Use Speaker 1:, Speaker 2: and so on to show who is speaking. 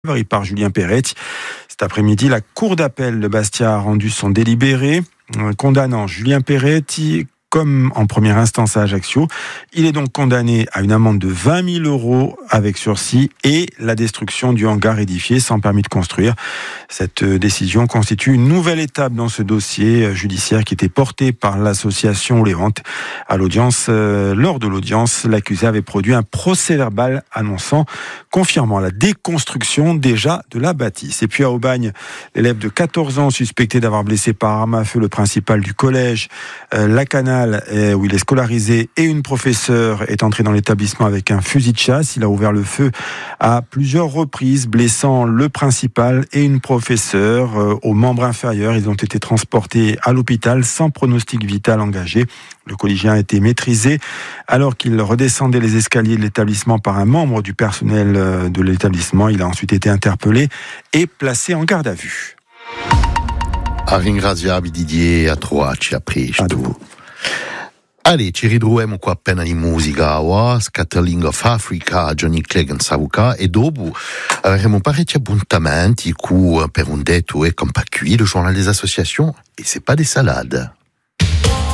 Speaker 1: par Julien Perretti. Cet après-midi, la Cour d'appel de Bastia a rendu son délibéré condamnant Julien Perretti comme en première instance à Ajaccio. Il est donc condamné à une amende de 20 000 € avec sursis et la destruction du hangar édifié sans permis de construire. Cette décision constitue une nouvelle étape dans ce dossier judiciaire qui était porté par l'association Lévente. À l'audience, lors de l'audience, l'accusé avait produit un procès-verbal confirmant la déconstruction déjà de la bâtisse. Et puis à Aubagne, l'élève de 14 ans suspecté d'avoir blessé par arme à feu le principal du collège, La Canale, où il est scolarisé, et une professeure est entrée dans l'établissement avec un fusil de chasse. Il a ouvert le feu à plusieurs reprises, blessant le principal et une professeure aux membres inférieurs. Ils ont été transportés à l'hôpital sans pronostic vital engagé. Le collégien a été maîtrisé alors qu'il redescendait les escaliers de l'établissement par un membre du personnel de l'établissement. Il a ensuite été interpellé et placé en garde à vue.
Speaker 2: A ringraziarvi Didier, a trovarci, a presto. Allez, ci ridruemo qua appena di musica, Scatterling of Africa, Johnny Clegg e Savuka, e dopo avremo parecchi appuntamenti per un detto e comme pas cuit, le journal des associations, et c'est pas des salades.